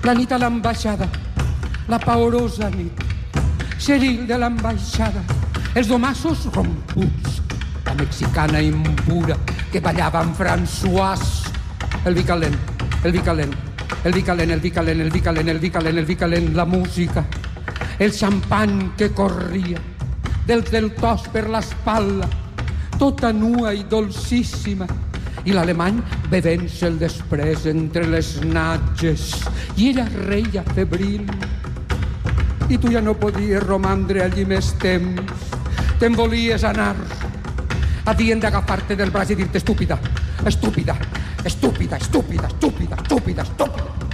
La nit a l'ambaixada, la paorosa nit. Xeril de l'ambaixada, els domassos romputs, la mexicana impura que ballava amb François. El vi calent, el vi calent, el vi calent, el vi calent, el vi calent, el vi calent, el vi calent, la música, el xampany que corria del tos per l'espatlla, tota nua i dolcíssima, i l'alemany bevent-se'l després entre les natges, i ella reia febril. I tu ja no podies romandre allí més temps. Te'n volies anar. Havien d'agafar-te del braç i dir-te estúpida, estúpida, estúpida, estúpida, estúpida, estúpida, estúpida.